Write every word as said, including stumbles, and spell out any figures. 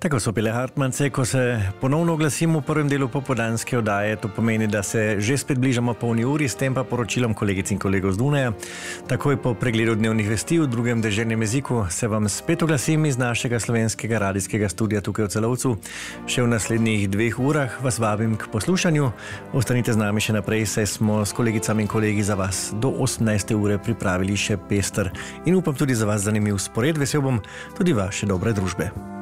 Tako so bile Hartmance, ko se ponovno oglasimo v prvem delu popoldanske oddaje. To pomeni, da se že spet bližamo polni uri, s tem pa poročilom kolegic in kolegov z Dunaja. Takoj po pregledu dnevnih vesti v drugem deželnem jeziku se vam spet oglasim iz našega slovenskega radijskega studia tukaj v Celovcu. Še v naslednjih dveh urah vas vabim k poslušanju. Ostanite z nami še naprej, saj smo s kolegicami in kolegi za vas do osemnajste ure pripravili še pester in upam tudi za vas zanimiv spored. Vesel bom tudi vaše dobre družbe.